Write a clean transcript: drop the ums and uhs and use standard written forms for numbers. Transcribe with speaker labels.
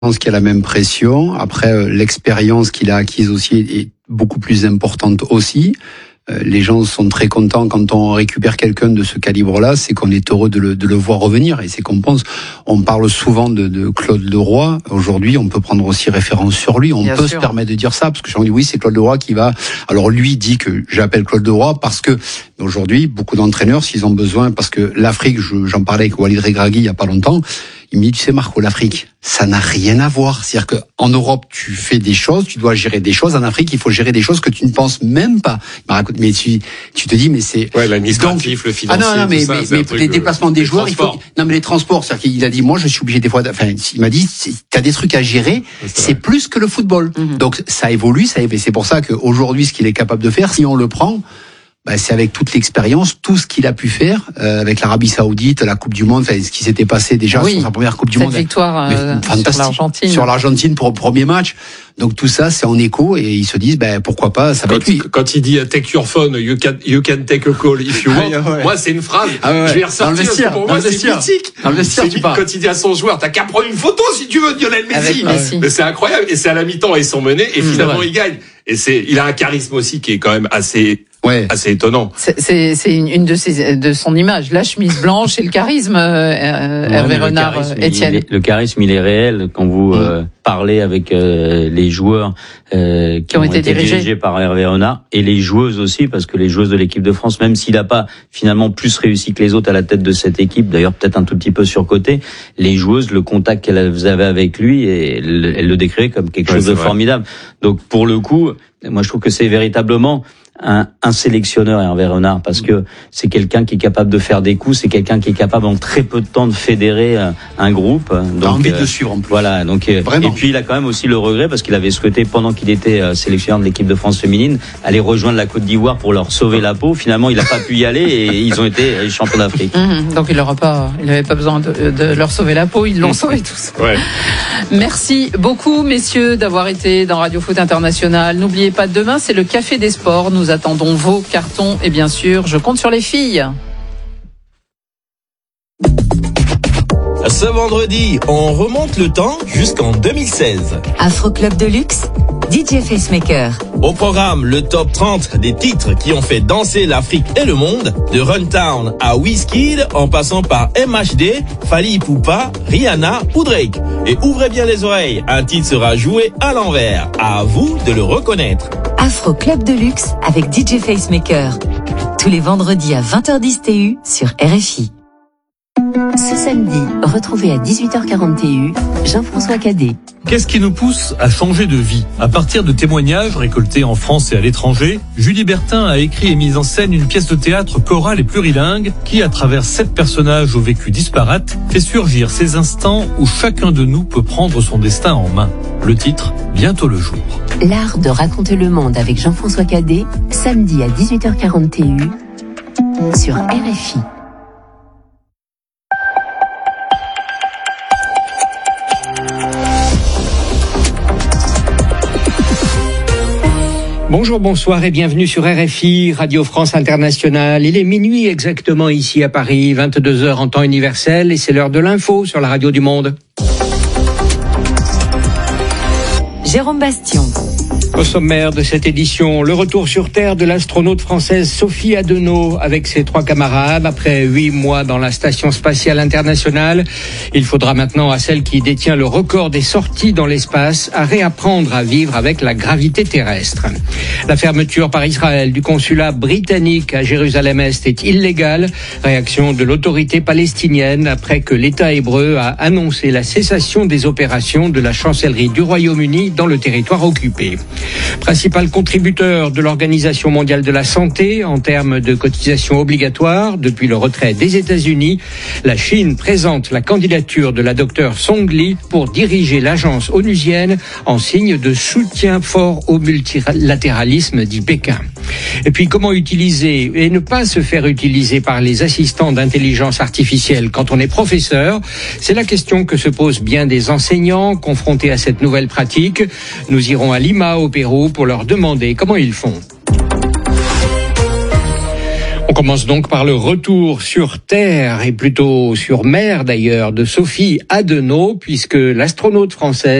Speaker 1: pense qu'il y a la même pression. Après, l'expérience qu'il a acquise aussi est beaucoup plus importante aussi. Les gens sont très contents quand on récupère quelqu'un de ce calibre-là, c'est qu'on est heureux de le voir revenir. Et c'est qu'on pense, on parle souvent de Claude Leroy. Aujourd'hui, on peut prendre aussi référence sur lui. On peut se permettre de dire ça, parce que j'ai dit oui, c'est Claude Leroy qui va. Alors lui dit que j'appelle Claude Leroy parce que aujourd'hui, beaucoup d'entraîneurs, s'ils ont besoin, parce que l'Afrique, j'en parlais avec Walid Regragui il y a pas longtemps. Il me dit, tu sais Marco, l'Afrique, ça n'a rien à voir. C'est-à-dire qu'en Europe, tu fais des choses, tu dois gérer des choses. En Afrique, il faut gérer des choses que tu ne penses même pas. Mais tu te dis, mais c'est...
Speaker 2: Ouais, l'administratif, le financier,
Speaker 1: mais les déplacements des joueurs, mais les transports. C'est-à-dire qu'il a dit, moi, je suis obligé des fois, il m'a dit, t'as des trucs à gérer, c'est plus que le football. Mm-hmm. Donc, ça évolue. C'est pour ça qu'aujourd'hui, ce qu'il est capable de faire, si on le prend, c'est avec toute l'expérience, tout ce qu'il a pu faire avec l'Arabie Saoudite, la Coupe du Monde, ce qui s'était passé déjà sur sa première Coupe du Monde.
Speaker 3: Cette victoire
Speaker 1: sur l'Argentine pour le premier match. Donc tout ça, c'est en écho et ils se disent, pourquoi pas, ça va être lui.
Speaker 2: Quand il dit take your phone, you can take a call if you want. Moi, c'est une phrase. Je vais ressortir parce que pour moi, c'est mythique. Quand il dit à son joueur, t'as qu'à prendre une photo si tu veux, Lionel Messi. Mais c'est incroyable. Et c'est à la mi-temps, ils sont menés et finalement ils gagnent. Et il a un charisme aussi qui est quand même assez étonnant.
Speaker 3: C'est une de son image, la chemise blanche et le charisme, Hervé Renard, Étienne.
Speaker 4: Le charisme, il est réel quand vous parlez avec les joueurs qui ont été dirigés par Hervé Renard et les joueuses aussi, parce que les joueuses de l'équipe de France, même s'il n'a pas finalement plus réussi que les autres à la tête de cette équipe, d'ailleurs peut-être un tout petit peu surcoté, les joueuses, le contact qu'elles avaient avec lui, elles le décrivaient comme quelque chose de formidable. Donc pour le coup, moi je trouve que c'est véritablement un sélectionneur, Hervé Renard, parce que c'est quelqu'un qui est capable de faire des coups, c'est quelqu'un qui est capable en très peu de temps de fédérer un groupe.
Speaker 1: Donc envie de suivre en plus.
Speaker 4: Voilà, donc et puis il a quand même aussi le regret parce qu'il avait souhaité, pendant qu'il était sélectionneur de l'équipe de France féminine, aller rejoindre la Côte d'Ivoire pour leur sauver la peau. Finalement, il n'a pas pu y aller et ils ont été champions d'Afrique.
Speaker 3: Donc il n'avait pas besoin de leur sauver la peau, ils l'ont sauvé tous.
Speaker 2: Ouais.
Speaker 3: Merci beaucoup messieurs d'avoir été dans Radio Foot International. N'oubliez pas, demain c'est le Café des Sports. Nous attendons vos cartons et bien sûr, je compte sur les filles.
Speaker 5: Ce vendredi, on remonte le temps jusqu'en 2016.
Speaker 6: Afro Club de luxe, DJ Facemaker.
Speaker 5: Au programme, le top 30 des titres qui ont fait danser l'Afrique et le monde, de Runtown à Wizkid, en passant par MHD, Fally Ipupa, Rihanna ou Drake. Et ouvrez bien les oreilles, un titre sera joué à l'envers. À vous de le reconnaître.
Speaker 6: Afro Club de luxe avec DJ Facemaker. Tous les vendredis à 20h10 TU sur RFI. Ce samedi, retrouvez à 18h40 TU Jean-François Cadet.
Speaker 7: Qu'est-ce qui nous pousse à changer de vie ? À partir de témoignages récoltés en France et à l'étranger, Julie Bertin a écrit et mis en scène une pièce de théâtre chorale et plurilingue qui, à travers 7 personnages au vécu disparate, fait surgir ces instants où chacun de nous peut prendre son destin en main. Le titre, bientôt le jour.
Speaker 6: L'art de raconter le monde avec Jean-François Cadet, samedi à 18h40 TU sur RFI.
Speaker 8: Bonjour, bonsoir et bienvenue sur RFI, Radio France Internationale. Il est minuit exactement ici à Paris, 22h en temps universel et c'est l'heure de l'info sur la radio du monde.
Speaker 6: Jérôme Bastion.
Speaker 8: Au sommaire de cette édition, le retour sur Terre de l'astronaute française Sophie Adenau avec ses 3 camarades. Après 8 mois dans la Station Spatiale Internationale, il faudra maintenant à celle qui détient le record des sorties dans l'espace à réapprendre à vivre avec la gravité terrestre. La fermeture par Israël du consulat britannique à Jérusalem-Est est illégale. Réaction de l'autorité palestinienne après que l'État hébreu a annoncé la cessation des opérations de la chancellerie du Royaume-Uni dans le territoire occupé. Principal contributeur de l'Organisation mondiale de la santé en termes de cotisations obligatoires depuis le retrait des États-Unis, la Chine présente la candidature de la docteure Song Li pour diriger l'agence onusienne en signe de soutien fort au multilatéralisme, dit Pékin. Et puis comment utiliser et ne pas se faire utiliser par les assistants d'intelligence artificielle quand on est professeur? C'est la question que se posent bien des enseignants confrontés à cette nouvelle pratique. Nous irons à Lima, au Pérou, pour leur demander comment ils font. On commence donc par le retour sur Terre, et plutôt sur mer d'ailleurs, de Sophie Adenau, puisque l'astronaute française